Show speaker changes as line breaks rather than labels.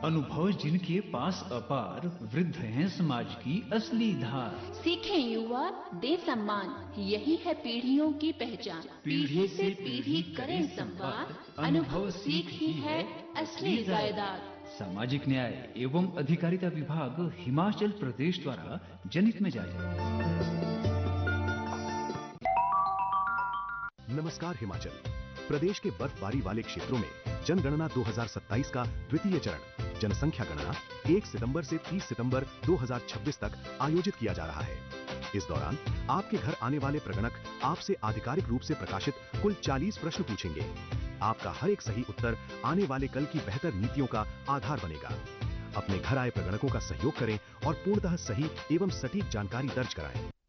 अनुभव जिनके पास अपार, वृद्ध हैं समाज की असली धार।
सीखें युवा, दे सम्मान, यही है पीढ़ियों की पहचान। पीढ़ी से पीढ़ी करें संवाद, अनुभव सीख ही है असली जायदाद।
सामाजिक न्याय एवं अधिकारिता विभाग हिमाचल प्रदेश द्वारा जनहित में जारी।
नमस्कार हिमाचल प्रदेश के बर्फबारी वाले क्षेत्रों में जनगणना 2027 का द्वितीय चरण जनसंख्या गणना 1 सितंबर से 30 सितंबर 2026 तक आयोजित किया जा रहा है। इस दौरान आपके घर आने वाले प्रगणक आपसे आधिकारिक रूप से प्रकाशित कुल 40 प्रश्न पूछेंगे। आपका हर एक सही उत्तर आने वाले कल की बेहतर नीतियों का आधार बनेगा। अपने घर आए प्रगणकों का सहयोग करें और पूर्णतः सही एवं सटीक जानकारी दर्ज कराएं।